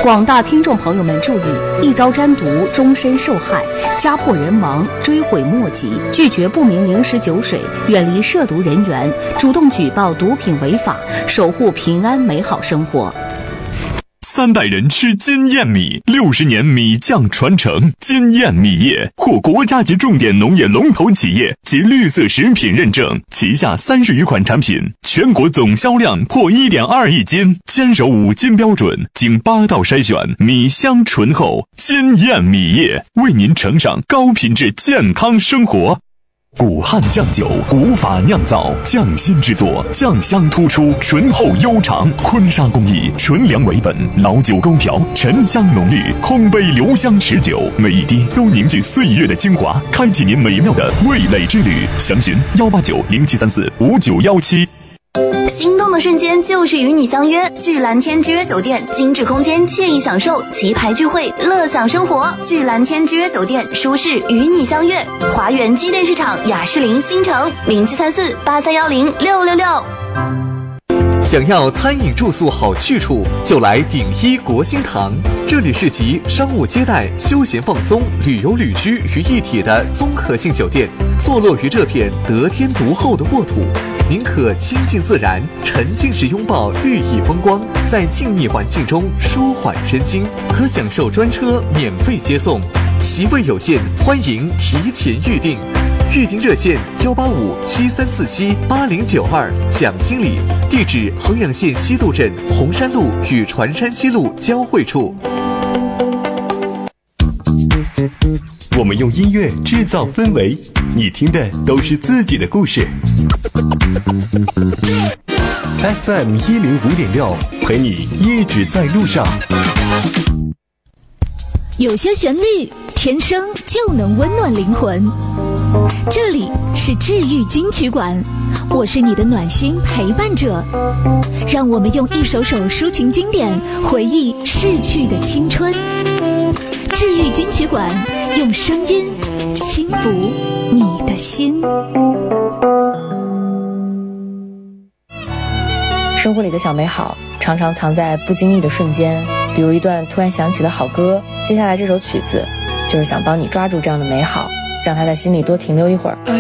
广大听众朋友们注意，一朝沾毒，终身受害，家破人亡，追悔莫及。拒绝不明零食酒水，远离涉毒人员，主动举报毒品违法，守护平安美好生活。 3代人吃金燕米，60年米酱传承。金燕米业获国家级重点农业龙头企业及绿色食品认证，旗下30余款产品，全国总销量破1.2亿斤，坚守5金标准，经8道筛选，米香醇厚。金燕米业为您呈上高品质健康生活。古汉酱酒，古法酿造，匠心制作，酱香突出，醇厚悠长。坤沙工艺，纯粮为本，老酒勾调，沉香浓郁，空杯留香持久，每一滴都凝聚岁月的精华，开启您美妙的味蕾之旅。详询18907345917。 心动的瞬间就是与你相约，聚蓝天之约酒店，精致空间，惬意享受，棋牌聚会，乐享生活。聚蓝天之约酒店，舒适与你相约。华园机电市场雅士林新城073483106666。 想要餐饮住宿好去处，就来鼎一国兴堂。这里是集商务接待、休闲放松、旅游旅居于一体的综合性酒店，坐落于这片得天独厚的沃土。您可亲近自然，沉浸式拥抱绿意风光，在静谧环境中舒缓身心，可享受专车免费接送。席位有限，欢迎提前预订。预订热线18573478092，蒋经理。地址：衡阳县西渡镇红山路与船山西路交汇处。 我们用音乐制造氛围，你听的都是自己的故事。FM 105.6，陪你一直在路上。 有些旋律天生就能温暖灵魂，这里是治愈金曲馆，我是你的暖心陪伴者，让我们用一首首抒情经典回忆逝去的青春。治愈金曲馆，用声音轻抚你的心。 生活里的小美好常常藏在不经意的瞬间，比如一段突然想起的好歌。接下来这首曲子就是想帮你抓住这样的美好，让它在心里多停留一会儿。